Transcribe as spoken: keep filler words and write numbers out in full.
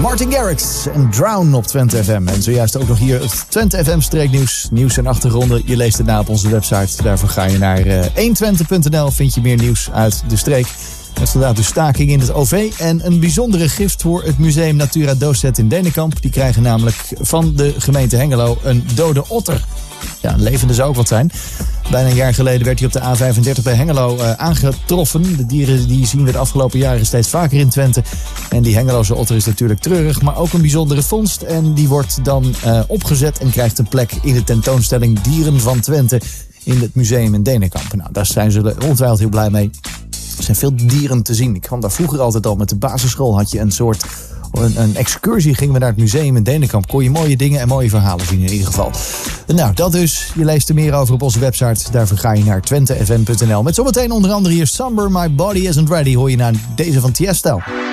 Martin Garrix en Drown op Twente F M. En zojuist ook nog hier het Twente F M streeknieuws. Nieuws en achtergronden. Je leest het na op onze website. Daarvoor ga je naar uh, honderdtwintig punt n l. Vind je meer nieuws uit de streek. Er is vandaag de staking in het O V en een bijzondere gift voor het museum Natura Docet in Denenkamp. Die krijgen namelijk van de gemeente Hengelo een dode otter. Ja, een levende zou ook wat zijn. Bijna een jaar geleden werd hij op de A vijfendertig bij Hengelo uh, aangetroffen. De dieren die zien we de afgelopen jaren steeds vaker in Twente. En die Hengeloze otter is natuurlijk treurig, maar ook een bijzondere vondst. En die wordt dan uh, opgezet en krijgt een plek in de tentoonstelling Dieren van Twente in het museum in Denenkamp. Nou, daar zijn ze ongetwijfeld heel blij mee. Er zijn veel dieren te zien. Ik kwam daar vroeger altijd al met de basisschool. Had je een soort een, een excursie. Gingen we naar het museum in Denenkamp. Kon je mooie dingen en mooie verhalen zien in ieder geval. Nou, dat dus. Je leest er meer over op onze website. Daarvoor ga je naar twente f m punt n l. Met zometeen onder andere hier Somber, My Body Isn't Ready. Hoor je naar deze van Tiesto.